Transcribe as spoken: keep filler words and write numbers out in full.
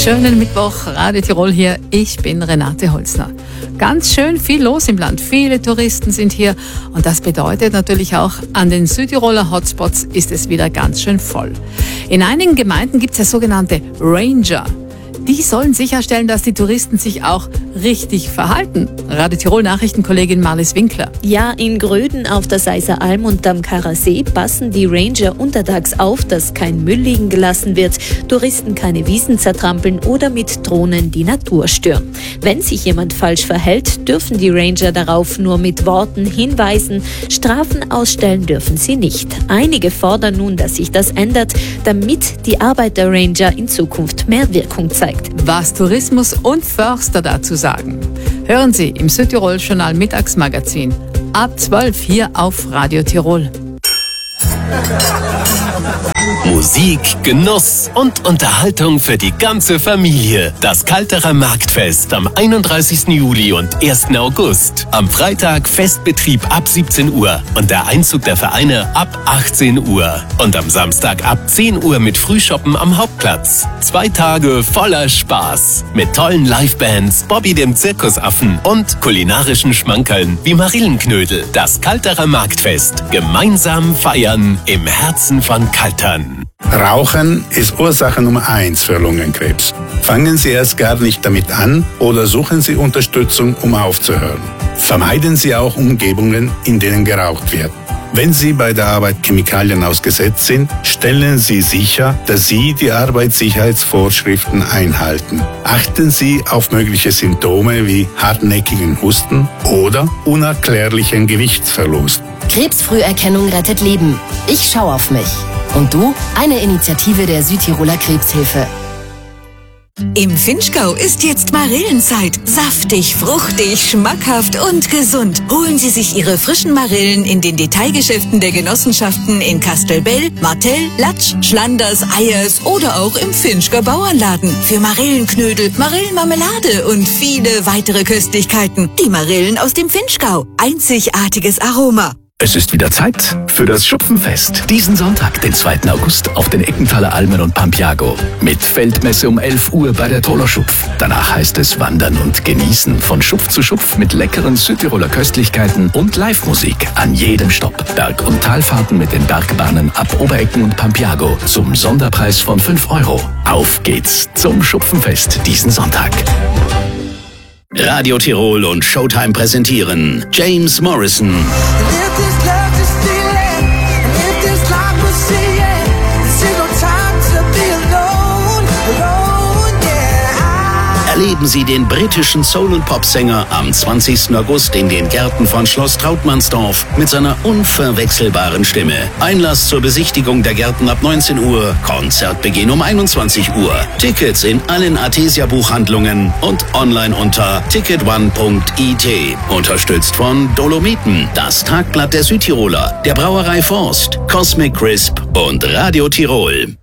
Schönen Mittwoch, Radio Tirol hier. Ich bin Renate Holzner. Ganz schön viel los im Land. Viele Touristen sind hier und das bedeutet natürlich auch, an den Südtiroler Hotspots ist es wieder ganz schön voll. In einigen Gemeinden gibt es ja sogenannte Ranger. Die sollen sicherstellen, dass die Touristen sich auch richtig verhalten. Radio Tirol Nachrichtenkollegin Marlies Winkler. Ja, in Gröden auf der Seiser Alm und am Karasee passen die Ranger untertags auf, dass kein Müll liegen gelassen wird, Touristen keine Wiesen zertrampeln oder mit Drohnen die Natur stören. Wenn sich jemand falsch verhält, dürfen die Ranger darauf nur mit Worten hinweisen. Strafen ausstellen dürfen sie nicht. Einige fordern nun, dass sich das ändert, damit die Arbeit der Ranger in Zukunft mehr Wirkung zeigt. Was Tourismus und Förster dazu sagen, hören Sie im Südtirol-Journal Mittagsmagazin ab zwölf hier auf Radio Tirol. Musik, Genuss und Unterhaltung für die ganze Familie. Das Kalterer Marktfest am einunddreißigsten Juli und ersten August. Am Freitag Festbetrieb ab siebzehn Uhr und der Einzug der Vereine ab achtzehn Uhr. Und am Samstag ab zehn Uhr mit Frühshoppen am Hauptplatz. Zwei Tage voller Spaß. Mit tollen Livebands, Bobby dem Zirkusaffen und kulinarischen Schmankerln wie Marillenknödel. Das Kalterer Marktfest. Gemeinsam feiern im Herzen von Kaltern. Rauchen ist Ursache Nummer eins für Lungenkrebs. Fangen Sie erst gar nicht damit an oder suchen Sie Unterstützung, um aufzuhören. Vermeiden Sie auch Umgebungen, in denen geraucht wird. Wenn Sie bei der Arbeit Chemikalien ausgesetzt sind, stellen Sie sicher, dass Sie die Arbeitssicherheitsvorschriften einhalten. Achten Sie auf mögliche Symptome wie hartnäckigen Husten oder unerklärlichen Gewichtsverlust. Krebsfrüherkennung rettet Leben. Ich schaue auf mich. Und du? Eine Initiative der Südtiroler Krebshilfe. Im Vinschgau ist jetzt Marillenzeit. Saftig, fruchtig, schmackhaft und gesund. Holen Sie sich Ihre frischen Marillen in den Detailgeschäften der Genossenschaften in Kastelbell, Martell, Latsch, Schlanders, Eyers oder auch im Vinschgau Bauernladen. Für Marillenknödel, Marillenmarmelade und viele weitere Köstlichkeiten. Die Marillen aus dem Vinschgau. Einzigartiges Aroma. Es ist wieder Zeit für das Schupfenfest. Diesen Sonntag, den zweiten August, auf den Eckenthaler Almen und Pampiago. Mit Feldmesse um elf Uhr bei der Toller Schupf. Danach heißt es Wandern und Genießen von Schupf zu Schupf mit leckeren Südtiroler Köstlichkeiten und Live-Musik an jedem Stopp. Berg- und Talfahrten mit den Bergbahnen ab Oberecken und Pampiago zum Sonderpreis von fünf Euro. Auf geht's zum Schupfenfest diesen Sonntag. Radio Tirol und Showtime präsentieren James Morrison. Erleben Sie den britischen Soul- und Popsänger am zwanzigsten August in den Gärten von Schloss Trautmannsdorf mit seiner unverwechselbaren Stimme. Einlass zur Besichtigung der Gärten ab neunzehn Uhr, Konzertbeginn um einundzwanzig Uhr. Tickets in allen Artesia-Buchhandlungen und online unter ticket one punkt i t. Unterstützt von Dolomiten, das Tagblatt der Südtiroler, der Brauerei Forst, Cosmic Crisp und Radio Tirol.